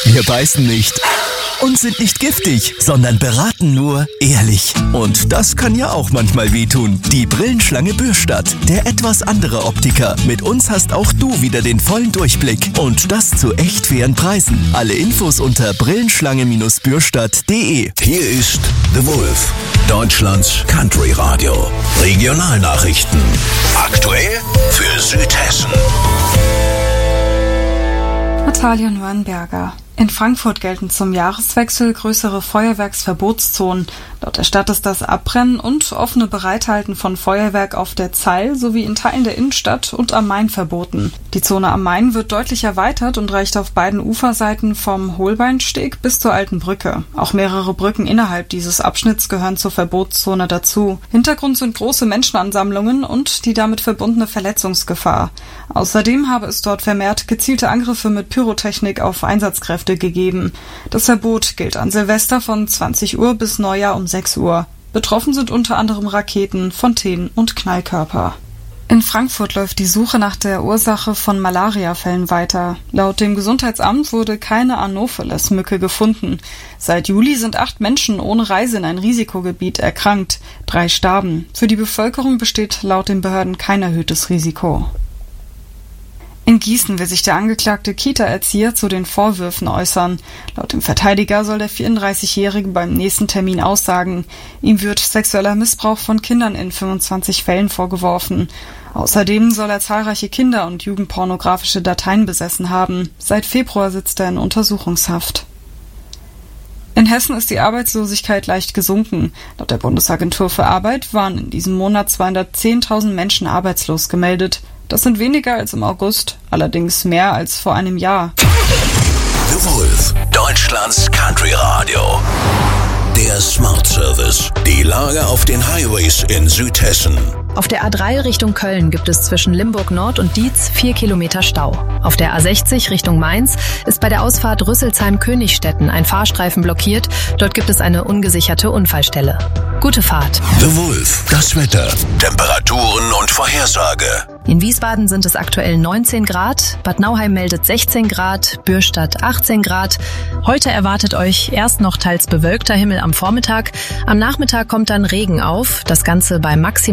Wir beißen nicht und sind nicht giftig, sondern beraten nur ehrlich. Und das kann ja auch manchmal wehtun. Die Brillenschlange Bürstadt, der etwas andere Optiker. Mit uns hast auch du wieder den vollen Durchblick. Und das zu echt fairen Preisen. Alle Infos unter brillenschlange-bürstadt.de. Hier ist The Wolf, Deutschlands Country Radio. Regionalnachrichten. Aktuell für Südhessen. Natalia Neuenberger. In Frankfurt gelten zum Jahreswechsel größere Feuerwerksverbotszonen. Laut der Stadt ist das Abbrennen und offene Bereithalten von Feuerwerk auf der Zeil sowie in Teilen der Innenstadt und am Main verboten. Die Zone am Main wird deutlich erweitert und reicht auf beiden Uferseiten vom Holbeinsteg bis zur Alten Brücke. Auch mehrere Brücken innerhalb dieses Abschnitts gehören zur Verbotszone dazu. Hintergrund sind große Menschenansammlungen und die damit verbundene Verletzungsgefahr. Außerdem habe es dort vermehrt gezielte Angriffe mit Pyrotechnik auf Einsatzkräfte gegeben. Das Verbot gilt an Silvester von 20 Uhr bis Neujahr um 6 Uhr. Betroffen sind unter anderem Raketen, Fontänen und Knallkörper. In Frankfurt läuft die Suche nach der Ursache von Malariafällen weiter. Laut dem Gesundheitsamt wurde keine Anopheles-Mücke gefunden. Seit Juli sind 8 Menschen ohne Reise in ein Risikogebiet erkrankt. 3 starben. Für die Bevölkerung besteht laut den Behörden kein erhöhtes Risiko. In Gießen will sich der angeklagte Kita-Erzieher zu den Vorwürfen äußern. Laut dem Verteidiger soll der 34-Jährige beim nächsten Termin aussagen. Ihm wird sexueller Missbrauch von Kindern in 25 Fällen vorgeworfen. Außerdem soll er zahlreiche Kinder- und jugendpornografische Dateien besessen haben. Seit Februar sitzt er in Untersuchungshaft. In Hessen ist die Arbeitslosigkeit leicht gesunken. Laut der Bundesagentur für Arbeit waren in diesem Monat 210.000 Menschen arbeitslos gemeldet. Das sind weniger als im August, allerdings mehr als vor einem Jahr. The Wolf, Deutschlands Country Radio. Der Smart Service. Die Lage auf den Highways in Südhessen. Auf der A3 Richtung Köln gibt es zwischen Limburg Nord und Dietz 4 Kilometer Stau. Auf der A60 Richtung Mainz ist bei der Ausfahrt Rüsselsheim-Königstetten ein Fahrstreifen blockiert. Dort gibt es eine ungesicherte Unfallstelle. Gute Fahrt. The Wolf, das Wetter, Temperaturen und Vorhersage. In Wiesbaden sind es aktuell 19 Grad, Bad Nauheim meldet 16 Grad, Bürstadt 18 Grad. Heute erwartet euch erst noch teils bewölkter Himmel am Vormittag. Am Nachmittag kommt dann Regen auf, das Ganze bei maximal